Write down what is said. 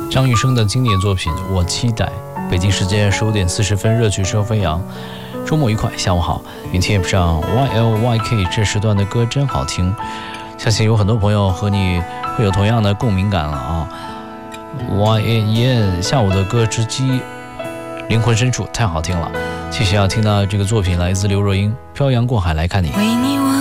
张雨生的经典作品《我期待》。北京时间15点40分，热曲收飞扬。周末愉快，下午好。云天上 YLYK 这时段的歌真好听，相信有很多朋友和你会有同样的共鸣感了啊。YN 下午的歌之机，灵魂深处太好听了。继续要听到这个作品来自刘若英，《漂洋过海来看你》。